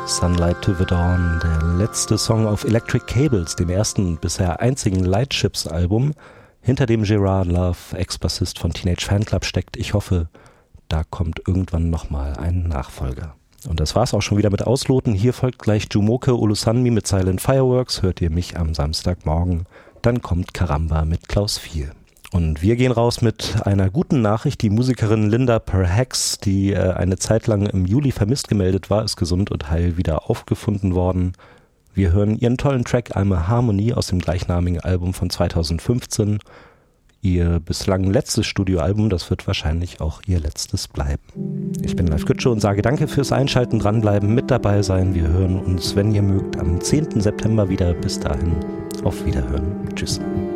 Sunlight to the Dawn, der letzte Song auf Electric Cables, dem ersten und bisher einzigen Lightships-Album, hinter dem Gerard Love, Ex-Bassist von Teenage Fanclub, steckt. Ich hoffe, da kommt irgendwann nochmal ein Nachfolger. Und das war's auch schon wieder mit Ausloten. Hier folgt gleich Jumoke Olusanmi mit Silent Fireworks. Hört ihr mich am Samstagmorgen. Dann kommt Karamba mit Klaus 4. Und wir gehen raus mit einer guten Nachricht. Die Musikerin Linda Perhacs, die eine Zeit lang im Juli vermisst gemeldet war, ist gesund und heil wieder aufgefunden worden. Wir hören ihren tollen Track I'm a Harmony aus dem gleichnamigen Album von 2015. Ihr bislang letztes Studioalbum, das wird wahrscheinlich auch ihr letztes bleiben. Ich bin Live Gütsche und sage danke fürs Einschalten, dranbleiben, mit dabei sein. Wir hören uns, wenn ihr mögt, am 10. September wieder. Bis dahin, auf Wiederhören. Tschüss.